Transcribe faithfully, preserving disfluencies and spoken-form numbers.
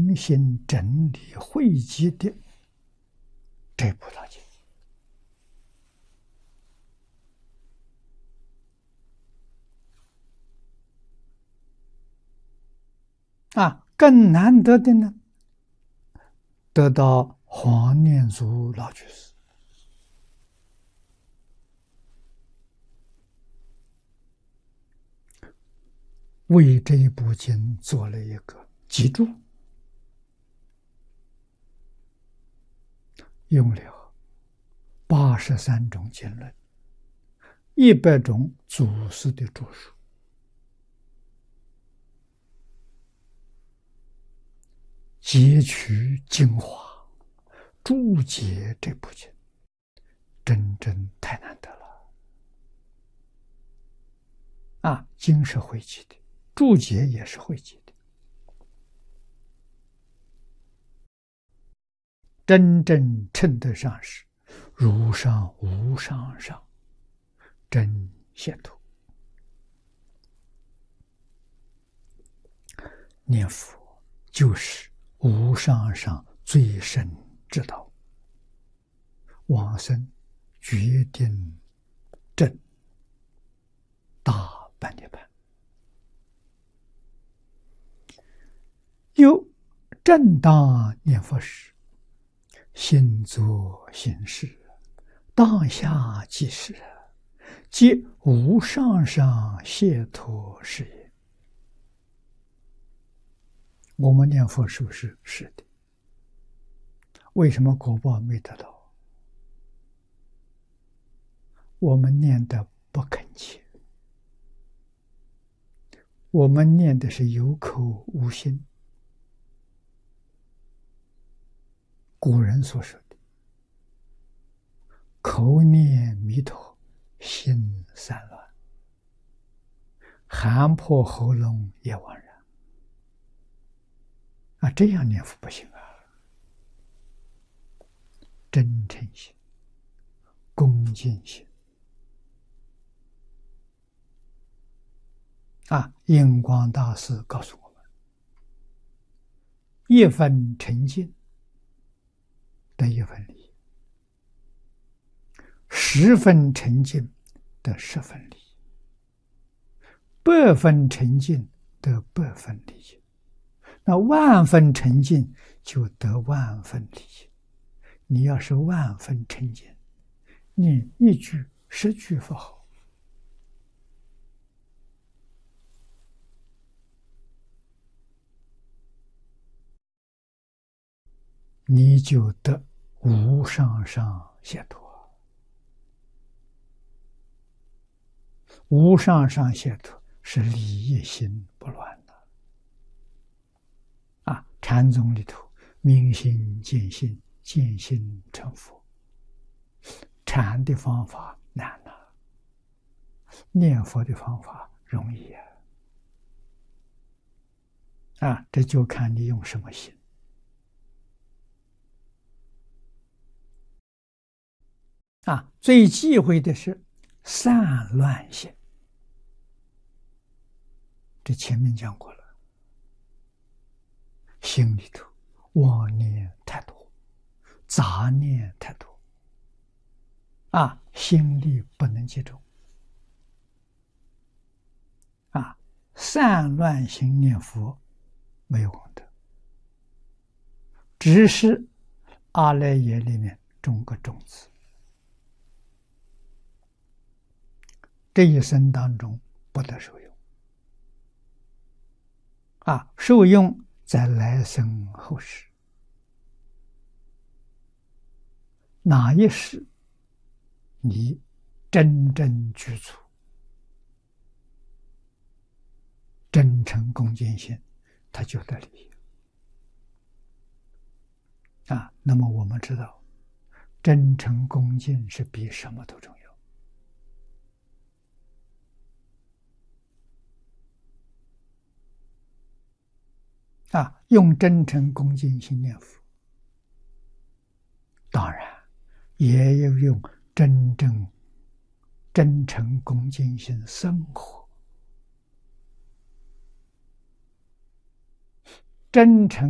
精心整理汇集的这部大经啊，更难得的呢，得到黄念祖老居士为这一部经做了一个集注，用了八十三种经论，一百种祖师的著述，截取精华，注解这部经，真正太难得了啊！经是汇集的，注解也是汇集的，真正称得上是如上无上上真解脱。念佛就是无上上最深之道，往生决定正大般涅槃。又正当念佛时，心作心事，当下即是，即无上上解脱是也。我们念佛是不是？是的。为什么果报没得到？我们念的不恳切，我们念的是有口无心。古人所说的口念弥陀，心散乱，喊破喉咙也枉然啊！这样念佛不行啊！真诚心、恭敬心啊！印光大师告诉我们：一分诚敬得一分利，十分诚敬得十分利，百分诚敬得百分利，那万分诚敬就得万分利益。你要是万分诚敬，念一句十句佛号，你就得无上上解脱。无上上解脱是理一心不乱的啊！禅宗里头，明心见性，见性成佛。禅的方法难了，念佛的方法容易啊！啊，这就看你用什么心。啊，最忌讳的是散乱心。这前面讲过了，心里头妄念太多，杂念太多，啊，心力不能集中，啊，散乱心念佛没有功德，只是阿赖耶里面种个种子，这一生当中不得受用。啊，受用在来生后世，哪一世你真正具足真诚恭敬心，他就得利益啊。那么我们知道，真诚恭敬是比什么都重要。啊，用真诚恭敬心念佛，当然也要用真正真诚恭敬心生活。真诚